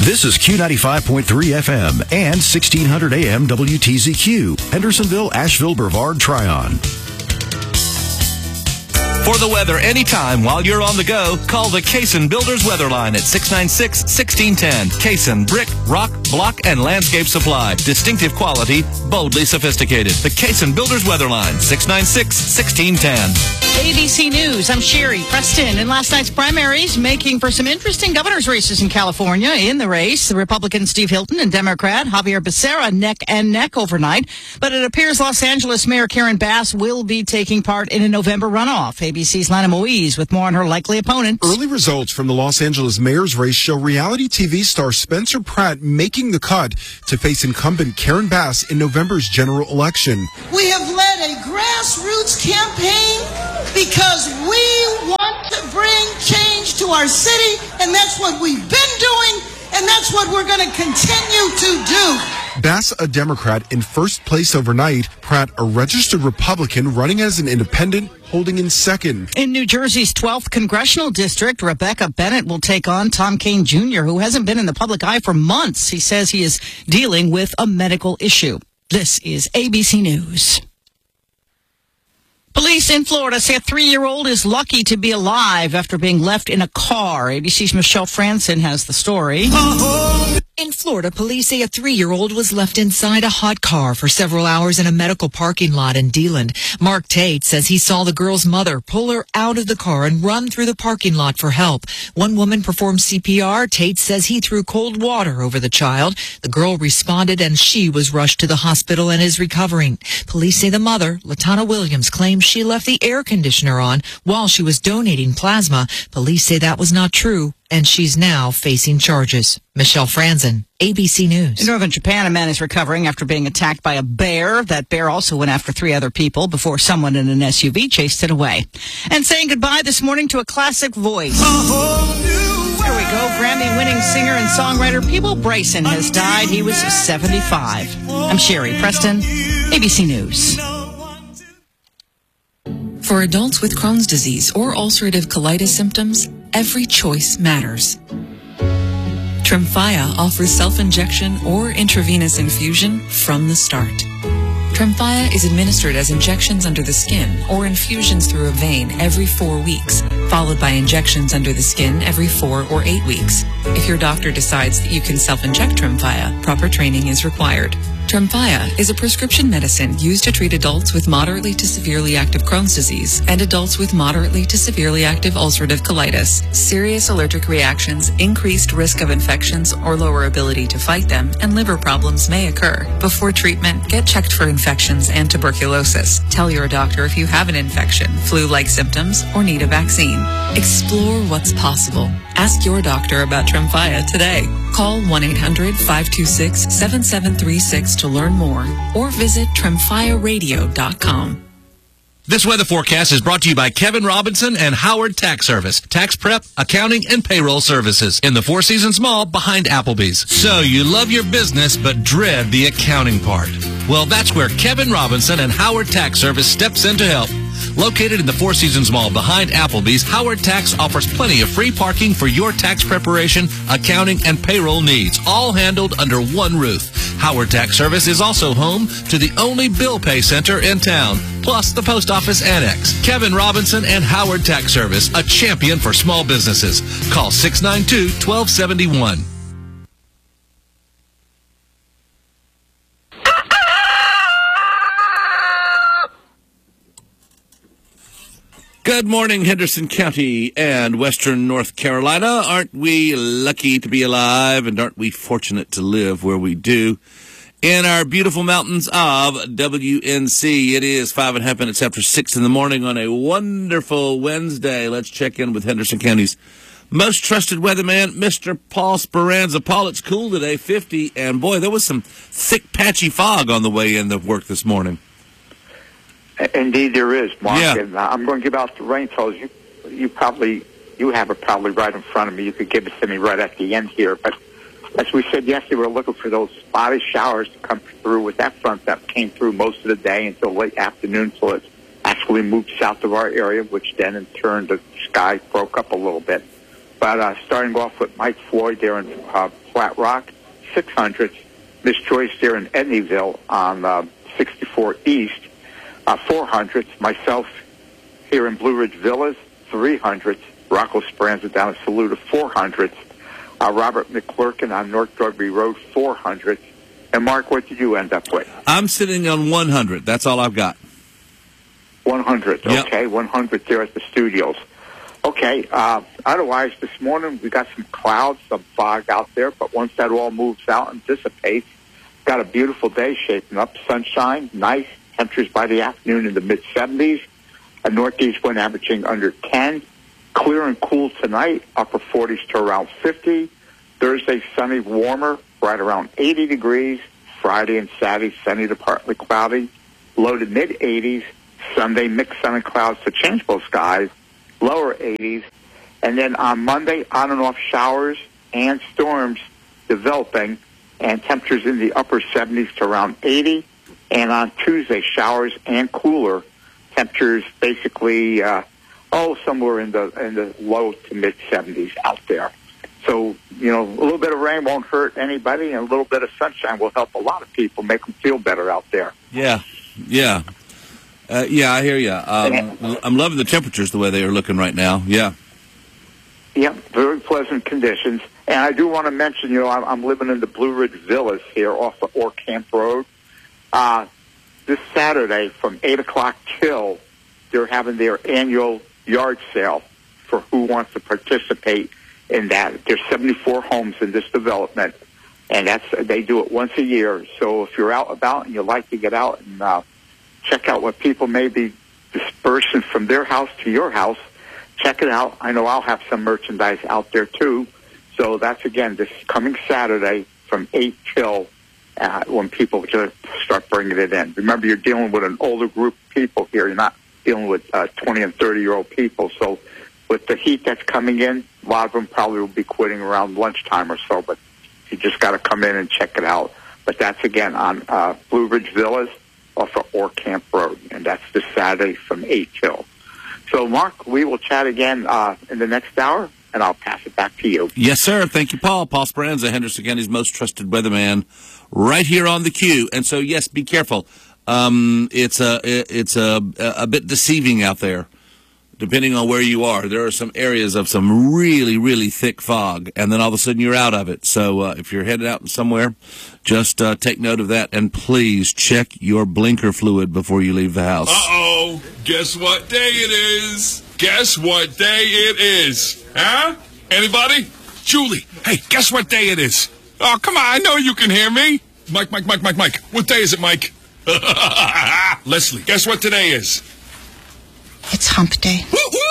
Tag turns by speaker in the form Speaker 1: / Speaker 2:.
Speaker 1: This is Q95.3 FM and 1600 AM WTZQ, Hendersonville, Asheville, Brevard, Tryon.
Speaker 2: For the weather anytime while you're on the go, call the Cason Builders Weather Line at 696-1610. Cason, brick, rock, block, and landscape supply. Distinctive quality, boldly sophisticated. The Cason Builders Weather Line, 696-1610.
Speaker 3: ABC News, I'm Sherry Preston. In last night's primaries, making for some interesting governor's races in California. In the race, the Republican Steve Hilton and Democrat Javier Becerra neck and neck overnight. But it appears Los Angeles Mayor Karen Bass will be taking part in a November runoff. ABC's Lana Moise with more on her likely opponent.
Speaker 4: Early results from the Los Angeles mayor's race show reality TV star Spencer Pratt making the cut to face incumbent Karen Bass in November's general election.
Speaker 5: We have led a grassroots campaign because we want to bring change to our city, and that's what we've been doing, and that's what we're going to continue to do.
Speaker 4: Bass, a Democrat, in first place overnight. Pratt, a registered Republican, running as an independent, holding in second.
Speaker 3: In New Jersey's 12th congressional district, Rebecca Bennett will take on Tom Kean Jr., who hasn't been in the public eye for months. He says he is dealing with a medical issue. This is ABC News. Police in Florida say a 3-year-old is lucky to be alive after being left in a car. ABC's Michelle Franson has the story.
Speaker 6: In Florida, police say a 3-year-old was left inside a hot car for several hours in a medical parking lot in Deland. Mark Tate says he saw the girl's mother pull her out of the car and run through the parking lot for help. One woman performed CPR. Tate says he threw cold water over the child. The girl responded and she was rushed to the hospital and is recovering. Police say the mother, Latana Williams, claims she left the air conditioner on while she was donating plasma. Police say that was not true, and she's now facing charges. Michelle Franzen, ABC News.
Speaker 3: In northern Japan, a man is recovering after being attacked by a bear. That bear also went after 3 other people before someone in an SUV chased it away. And saying goodbye this morning to a classic voice. There we go. Grammy-winning singer and songwriter Peeble Bryson has died. He was 75. I'm Sherry Preston, ABC News.
Speaker 6: For adults with Crohn's disease or ulcerative colitis symptoms, every choice matters. Tremfya offers self-injection or intravenous infusion from the start. Tremfya is administered as injections under the skin or infusions through a vein every 4 weeks, followed by injections under the skin every 4 or 8 weeks. If your doctor decides that you can self-inject Tremfya, proper training is required. Tremfya is a prescription medicine used to treat adults with moderately to severely active Crohn's disease and adults with moderately to severely active ulcerative colitis. Serious allergic reactions, increased risk of infections or lower ability to fight them, and liver problems may occur. Before treatment, get checked for infections and tuberculosis. Tell your doctor if you have an infection, flu-like symptoms, or need a vaccine. Explore what's possible. Ask your doctor about Tremfya today. Call 1-800-526-7736 to learn more or visit TremfyaRadio.com.
Speaker 2: This weather forecast is brought to you by Kevin Robinson and Howard Tax Service. Tax prep, accounting, and payroll services in the Four Seasons Mall behind Applebee's. So you love your business but dread the accounting part. Well, that's where Kevin Robinson and Howard Tax Service steps in to help. Located in the Four Seasons Mall behind Applebee's, Howard Tax offers plenty of free parking for your tax preparation, accounting, and payroll needs, all handled under one roof. Howard Tax Service is also home to the only bill pay center in town, plus the post office annex. Kevin Robinson and Howard Tax Service, a champion for small businesses. Call 692-1271. Good morning, Henderson County and Western North Carolina. Aren't we lucky to be alive, and aren't we fortunate to live where we do in our beautiful mountains of WNC? It is 5.5 minutes after 6 in the morning on a wonderful Wednesday. Let's check in with Henderson County's most trusted weatherman, Mr. Paul Speranza. Paul, it's cool today, 50, and boy, there was some thick, patchy fog on the way in to work this morning.
Speaker 7: Indeed, there is, Mark.
Speaker 2: Yeah.
Speaker 7: And I'm going to give out the rain totals. You have it probably right in front of me. You could give it to me right at the end here. But as we said yesterday, we're looking for those spotty showers to come through with that front that came through most of the day until late afternoon, so it actually moved south of our area, which then in turn the sky broke up a little bit. But starting off with Mike Floyd there in Flat Rock, 600s. Miss Joyce there in Edneyville on 64 East, 400s. Myself here in Blue Ridge Villas, 300s. Rocco Speranza down at Saluda, 400s. Robert McClurkin on North Drugby Road, 400s. And Mark, what did you end up with?
Speaker 2: I'm sitting on 100. That's all I've got.
Speaker 7: 100,
Speaker 2: Yep.
Speaker 7: okay. 100 there at the studios. Okay, otherwise this morning we got some clouds, some fog out there, but once that all moves out and dissipates, got a beautiful day shaping up. Sunshine, nice. Temperatures by the afternoon in the mid-70s. A northeast wind averaging under 10. Clear and cool tonight, upper 40s to around 50. Thursday, sunny, warmer, right around 80 degrees. Friday and Saturday, sunny to partly cloudy. Low to mid-80s. Sunday, mixed sun and clouds to changeable skies. Lower 80s. And then on Monday, on and off showers and storms developing, and temperatures in the upper 70s to around 80. And on Tuesday, showers and cooler. Temperatures basically, somewhere in the low to mid 70s out there. So, a little bit of rain won't hurt anybody, and a little bit of sunshine will help a lot of people, make them feel better out there.
Speaker 2: Yeah. I hear you. I'm loving the temperatures the way they are looking right now. Yeah.
Speaker 7: Yeah, very pleasant conditions. And I do want to mention, I'm living in the Blue Ridge Villas here off of Orr Camp Road. This Saturday from 8 o'clock till, they're having their annual yard sale for who wants to participate in that. There's 74 homes in this development, and they do it once a year. So if you're out about and you like to get out and check out what people may be dispersing from their house to your house, check it out. I know I'll have some merchandise out there too. So that's, again, this coming Saturday from 8 till when people just start bringing it in. Remember, you're dealing with an older group of people here. You're not dealing with 20 and 30-year-old people. So with the heat that's coming in, a lot of them probably will be quitting around lunchtime or so, but you just got to come in and check it out. But that's, again, on Blue Ridge Villas off of Orr Camp Road, and that's this Saturday from 8 till. So, Mark, we will chat again in the next hour, and I'll pass it back to you.
Speaker 2: Yes, sir. Thank you, Paul. Paul Speranza, Henderson County's most trusted weatherman, right here on the Q. And so, yes, be careful. It's a bit deceiving out there, depending on where you are. There are some areas of some really, really thick fog, and then all of a sudden you're out of it. So if you're headed out somewhere, just take note of that, and please check your blinker fluid before you leave the house.
Speaker 8: Uh-oh. Guess what day it is? Guess what day it is? Huh? Anybody? Julie, hey, guess what day it is? Oh, come on, I know you can hear me. Mike. What day is it, Mike? Leslie, guess what today is?
Speaker 5: It's hump day.
Speaker 8: Woo-hoo!